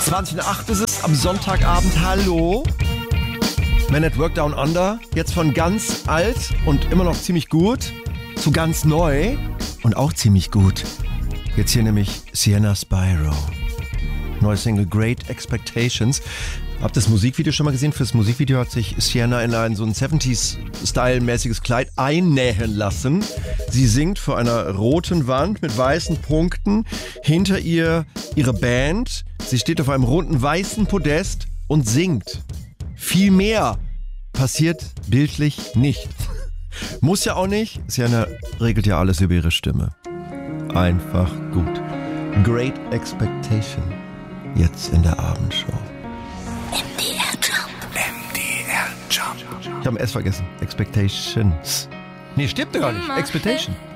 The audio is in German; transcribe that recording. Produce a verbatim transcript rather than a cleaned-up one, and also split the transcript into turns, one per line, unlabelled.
zwanzig nach acht ist es am Sonntagabend. Hallo. Man at Work Down Under. Jetzt von ganz alt und immer noch ziemlich gut zu ganz neu und auch ziemlich gut. Jetzt hier nämlich Sienna Spyro. Neue Single Great Expectations. Habt das Musikvideo schon mal gesehen? Fürs Musikvideo hat sich Sienna in ein so ein siebziger-Style-mäßiges Kleid einnähen lassen. Sie singt vor einer roten Wand mit weißen Punkten. Hinter ihr ihre Band. Sie steht auf einem runden weißen Podest und singt. Viel mehr passiert bildlich nicht. Muss ja auch nicht. Sienna regelt ja alles über ihre Stimme. Einfach gut. Great Expectation. Jetzt in der Abendshow.
M D R Jump.
M D R Jump.
Ich habe ein S vergessen. Expectations. Nee, stimmt doch gar nicht. Expectation.